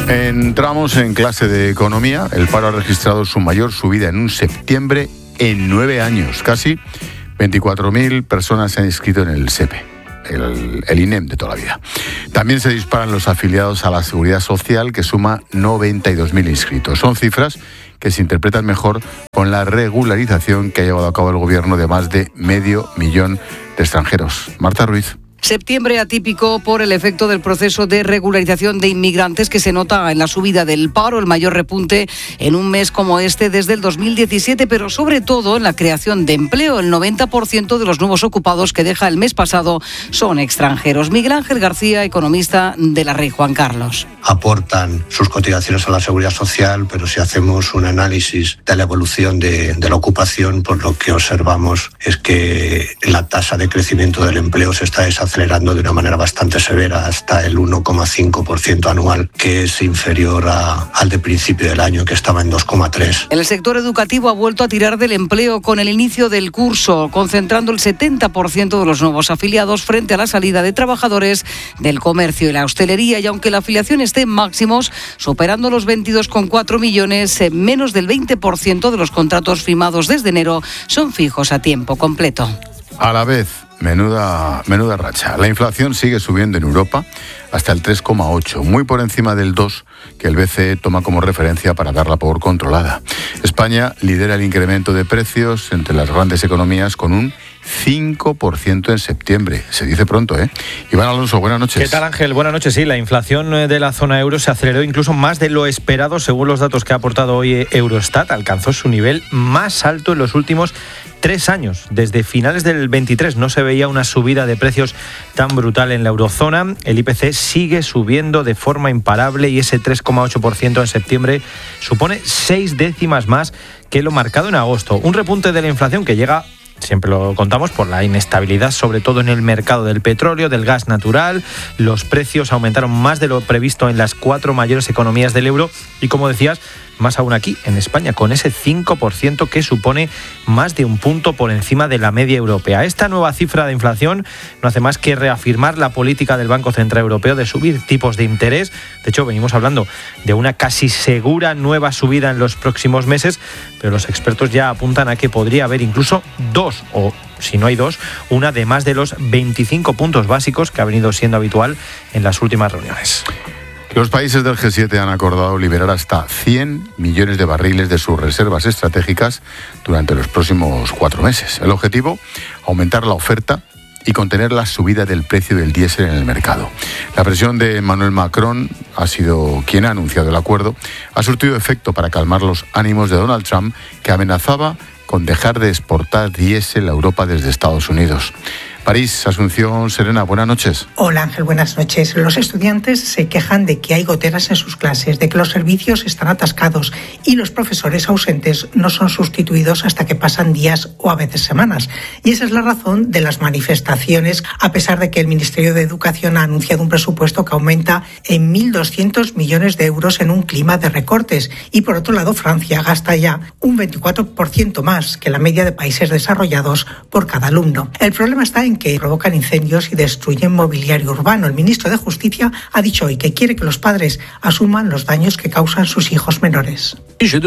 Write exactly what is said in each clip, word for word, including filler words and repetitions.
Entramos en clase de economía. El paro ha registrado su mayor subida en un septiembre en nueve años. Casi veinticuatro mil personas se han inscrito en el S E P E, el, el I N E M de toda la vida. También se disparan los afiliados a la Seguridad Social, que suma noventa y dos mil inscritos. Son cifras que se interpretan mejor con la regularización que ha llevado a cabo el gobierno de más de medio millón de extranjeros. Marta Ruiz. Septiembre atípico por el efecto del proceso de regularización de inmigrantes que se nota en la subida del paro, el mayor repunte en un mes como este desde el dos mil diecisiete, pero sobre todo en la creación de empleo. El noventa por ciento de los nuevos ocupados que deja el mes pasado son extranjeros. Miguel Ángel García, economista de la Rey Juan Carlos. Aportan sus cotizaciones a la Seguridad Social, pero si hacemos un análisis de la evolución de, de la ocupación, pues lo que observamos es que la tasa de crecimiento del empleo se está desacelerando acelerando de una manera bastante severa hasta el uno coma cinco por ciento anual, que es inferior a, al de principio del año, que estaba en dos coma tres. El sector educativo ha vuelto a tirar del empleo con el inicio del curso, concentrando el setenta por ciento de los nuevos afiliados frente a la salida de trabajadores del comercio y la hostelería. Y aunque la afiliación esté en máximos, superando los veintidós coma cuatro millones, menos del veinte por ciento de los contratos firmados desde enero son fijos a tiempo completo. A la vez, Menuda, menuda racha. La inflación sigue subiendo en Europa hasta el tres coma ocho, muy por encima del dos que el B C E toma como referencia para darla por controlada. España lidera el incremento de precios entre las grandes economías con un cinco por ciento en septiembre. Se dice pronto, ¿eh? Iván Alonso, buenas noches. ¿Qué tal, Ángel? Buenas noches. Sí, la inflación de la zona euro se aceleró incluso más de lo esperado, según los datos que ha aportado hoy Eurostat. Alcanzó su nivel más alto en los últimos tres años. Desde finales del veintitrés no se veía una subida de precios tan brutal en la eurozona. El I P C sigue subiendo de forma imparable y ese tres coma ocho por ciento en septiembre supone seis décimas más que lo marcado en agosto. Un repunte de la inflación que llega, siempre lo contamos, por la inestabilidad, sobre todo en el mercado del petróleo, del gas natural. Los precios aumentaron más de lo previsto en las cuatro mayores economías del euro y, como decías, más aún aquí, en España, con ese cinco por ciento que supone más de un punto por encima de la media europea. Esta nueva cifra de inflación no hace más que reafirmar la política del Banco Central Europeo de subir tipos de interés. De hecho, venimos hablando de una casi segura nueva subida en los próximos meses, pero los expertos ya apuntan a que podría haber incluso dos, o si no hay dos, una de más de los veinticinco puntos básicos que ha venido siendo habitual en las últimas reuniones. Los países del G siete han acordado liberar hasta cien millones de barriles de sus reservas estratégicas durante los próximos cuatro meses. El objetivo, aumentar la oferta y contener la subida del precio del diésel en el mercado. La presión de Emmanuel Macron ha sido quien ha anunciado el acuerdo. Ha surtido efecto para calmar los ánimos de Donald Trump, que amenazaba con dejar de exportar diésel a Europa desde Estados Unidos. París, Asunción Serena, buenas noches. Hola Ángel, buenas noches. Los estudiantes se quejan de que hay goteras en sus clases, de que los servicios están atascados y los profesores ausentes no son sustituidos hasta que pasan días o a veces semanas. Y esa es la razón de las manifestaciones, a pesar de que el Ministerio de Educación ha anunciado un presupuesto que aumenta en mil doscientos millones de euros en un clima de recortes. Y por otro lado, Francia gasta ya un veinticuatro por ciento más que la media de países desarrollados por cada alumno. El problema está en que provocan incendios y destruyen mobiliario urbano. El ministro de Justicia ha dicho hoy que quiere que los padres asuman los daños que causan sus hijos menores. He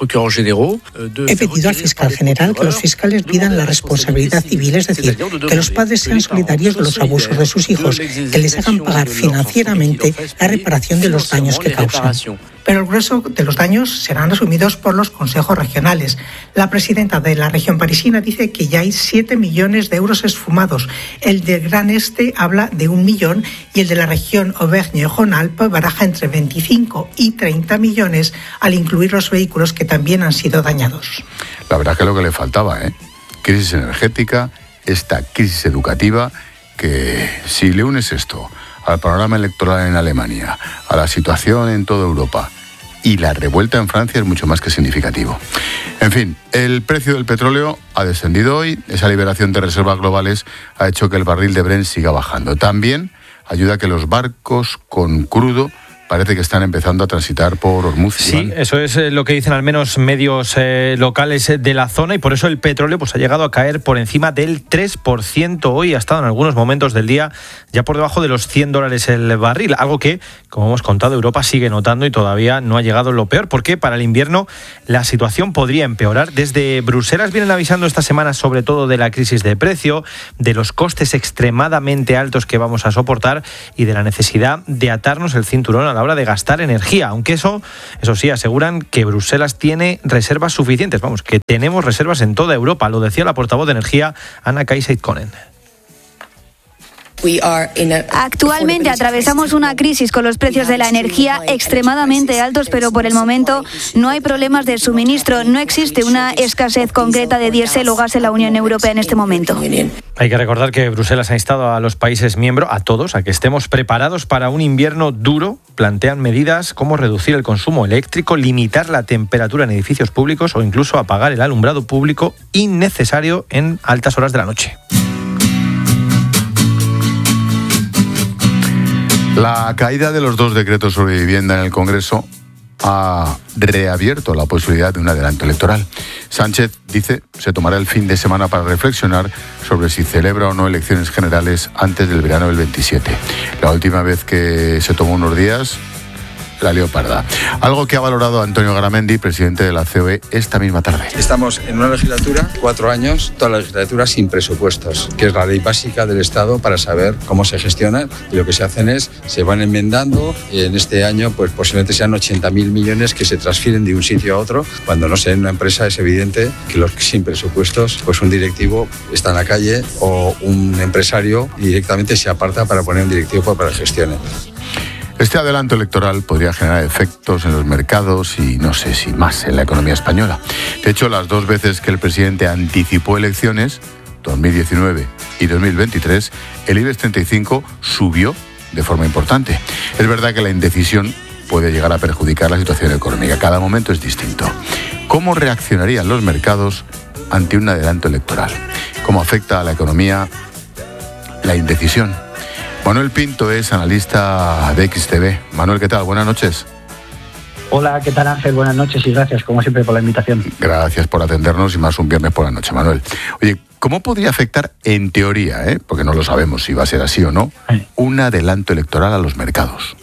pedido al fiscal general que los fiscales pidan la responsabilidad civil, es decir, que los padres sean solidarios de los abusos de sus hijos, que les hagan pagar financieramente la reparación de los daños que causan. Pero el grueso de los daños serán asumidos por los consejos regionales. La presidenta de la región parisina dice que ya hay siete millones de euros esfumados. El del Gran Este habla de un millón y el de la región Auvergne-Rhône-Alpes baraja entre veinticinco y treinta millones al incluir los vehículos que también han sido dañados. La verdad es que es lo que le faltaba, ¿eh? Crisis energética, esta crisis educativa, que si le unes esto al panorama electoral en Alemania, a la situación en toda Europa y la revuelta en Francia, es mucho más que significativo. En fin, el precio del petróleo ha descendido hoy. Esa liberación de reservas globales ha hecho que el barril de Brent siga bajando. También ayuda a que los barcos con crudo parece que están empezando a transitar por Hormuz. Sí, Iván. eso es lo que dicen al menos medios eh, locales de la zona, y por eso el petróleo pues ha llegado a caer por encima del tres por ciento hoy, ha estado en algunos momentos del día ya por debajo de los cien dólares el barril, algo que, como hemos contado, Europa sigue notando y todavía no ha llegado lo peor, porque para el invierno la situación podría empeorar. Desde Bruselas vienen avisando esta semana sobre todo de la crisis de precio, de los costes extremadamente altos que vamos a soportar y de la necesidad de atarnos el cinturón a la hora de gastar energía, aunque eso, eso sí, aseguran que Bruselas tiene reservas suficientes, vamos, que tenemos reservas en toda Europa, lo decía la portavoz de energía Anna Kaiser-Konen. Actualmente atravesamos una crisis con los precios de la energía extremadamente altos, pero por el momento no hay problemas de suministro. No existe una escasez concreta de diésel o gas en la Unión Europea en este momento. Hay que recordar que Bruselas ha instado a los países miembros, a todos, a que estemos preparados para un invierno duro. Plantean medidas como reducir el consumo eléctrico, limitar la temperatura en edificios públicos o incluso apagar el alumbrado público innecesario en altas horas de la noche. La caída de los dos decretos sobre vivienda en el Congreso ha reabierto la posibilidad de un adelanto electoral. Sánchez dice se tomará el fin de semana para reflexionar sobre si celebra o no elecciones generales antes del verano del veintisiete. La última vez que se tomó unos días, la lió parda. Algo que ha valorado Antonio Garamendi, presidente de la C O E, esta misma tarde. Estamos en una legislatura, cuatro años, toda la legislatura sin presupuestos, que es la ley básica del Estado para saber cómo se gestiona, y lo que se hacen es, se van enmendando, y en este año pues posiblemente sean ochenta mil millones que se transfieren de un sitio a otro, cuando no sé, en una empresa es evidente que los sin presupuestos, pues un directivo está en la calle o un empresario directamente se aparta para poner un directivo para que gestione. Este adelanto electoral podría generar efectos en los mercados y no sé si más en la economía española. De hecho, las dos veces que el presidente anticipó elecciones, dos mil diecinueve y dos mil veintitrés, el IBEX treinta y cinco subió de forma importante. Es verdad que la indecisión puede llegar a perjudicar la situación económica. Cada momento es distinto. ¿Cómo reaccionarían los mercados ante un adelanto electoral? ¿Cómo afecta a la economía la indecisión? Manuel Pinto es analista de X T V. Manuel, ¿qué tal? Buenas noches. Hola, ¿qué tal, Ángel? Buenas noches y gracias, como siempre, por la invitación. Gracias por atendernos y más un viernes por la noche, Manuel. Oye, ¿cómo podría afectar, en teoría, eh, porque no lo sabemos si va a ser así o no, un adelanto electoral a los mercados?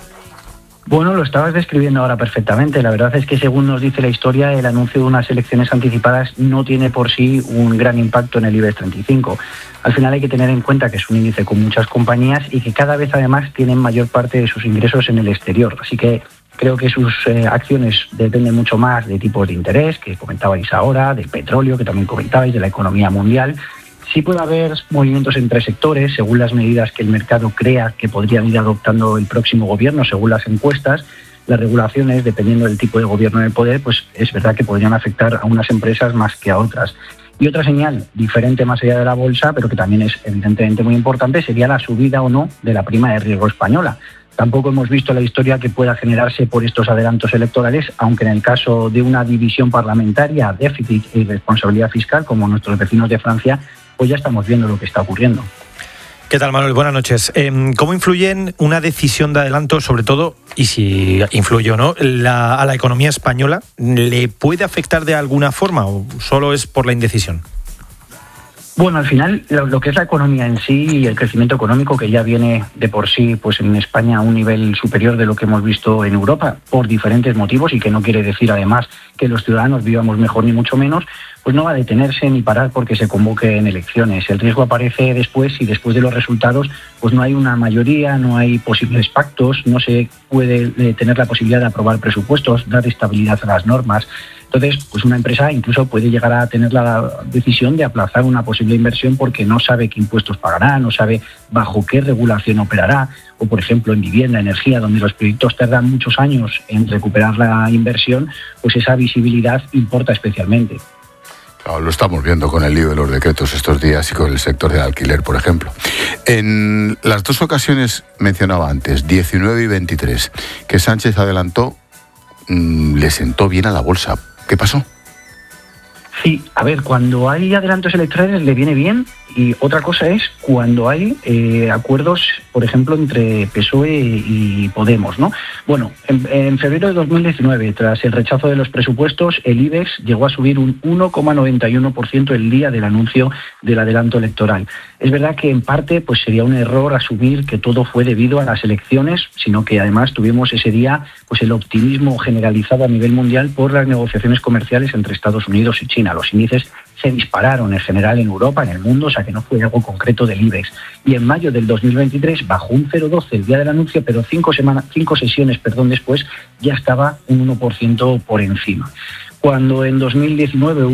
Bueno, lo estabas describiendo ahora perfectamente. La verdad es que, según nos dice la historia, el anuncio de unas elecciones anticipadas no tiene por sí un gran impacto en el IBEX treinta y cinco. Al final hay que tener en cuenta que es un índice con muchas compañías y que cada vez además tienen mayor parte de sus ingresos en el exterior. Así que creo que sus eh, acciones dependen mucho más de tipos de interés, que comentabais ahora, del petróleo, que también comentabais, de la economía mundial. Sí puede haber movimientos entre sectores, según las medidas que el mercado crea que podrían ir adoptando el próximo gobierno, según las encuestas. Las regulaciones, dependiendo del tipo de gobierno en el poder, pues es verdad que podrían afectar a unas empresas más que a otras. Y otra señal diferente más allá de la bolsa, pero que también es evidentemente muy importante, sería la subida o no de la prima de riesgo española. Tampoco hemos visto la historia que pueda generarse por estos adelantos electorales, aunque en el caso de una división parlamentaria, déficit y responsabilidad fiscal, como nuestros vecinos de Francia, pues ya estamos viendo lo que está ocurriendo. ¿Qué tal, Manuel? Buenas noches. ¿Cómo influye en una decisión de adelanto, sobre todo, y si influye o no, la, a la economía española? ¿Le puede afectar de alguna forma o solo es por la indecisión? Bueno, al final, lo, lo que es la economía en sí y el crecimiento económico, que ya viene de por sí pues en España a un nivel superior de lo que hemos visto en Europa, por diferentes motivos, y que no quiere decir además que los ciudadanos vivamos mejor ni mucho menos, pues no va a detenerse ni parar porque se convoque en elecciones. El riesgo aparece después, y después de los resultados pues no hay una mayoría, no hay posibles pactos, no se puede tener la posibilidad de aprobar presupuestos, dar estabilidad a las normas. Entonces, pues una empresa incluso puede llegar a tener la decisión de aplazar una posible inversión porque no sabe qué impuestos pagará, no sabe bajo qué regulación operará, o por ejemplo en vivienda, energía, donde los proyectos tardan muchos años en recuperar la inversión, pues esa visibilidad importa especialmente. Claro, lo estamos viendo con el lío de los decretos estos días y con el sector del alquiler, por ejemplo. En las dos ocasiones mencionaba antes, diecinueve y veintitrés, que Sánchez adelantó, mmm, le sentó bien a la bolsa. ¿Qué pasó? Sí, a ver, cuando hay adelantos electorales le viene bien y otra cosa es cuando hay eh, acuerdos, por ejemplo, entre P S O E y Podemos, ¿no? Bueno, en, en febrero de dos mil diecinueve, tras el rechazo de los presupuestos, el IBEX llegó a subir un uno coma noventa y uno por ciento el día del anuncio del adelanto electoral. Es verdad que en parte pues sería un error asumir que todo fue debido a las elecciones, sino que además tuvimos ese día pues el optimismo generalizado a nivel mundial por las negociaciones comerciales entre Estados Unidos y China. Los índices se dispararon en general en Europa, en el mundo, o sea que no fue algo concreto del IBEX. Y en mayo del dos mil veintitrés bajó un cero coma doce el día del anuncio, pero cinco, semanas, cinco sesiones perdón, después ya estaba un uno por ciento por encima. Cuando en dos mil diecinueve